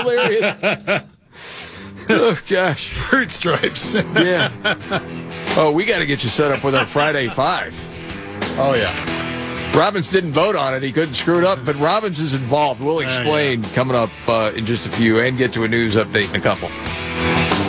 hilarious. Oh, gosh. Fruit Stripes. Yeah. Oh, we got to get you set up with our Friday 5. Oh, yeah. Robbins didn't vote on it. He couldn't screw it up, but Robbins is involved. We'll explain coming up in just a few and get to a news update in a couple.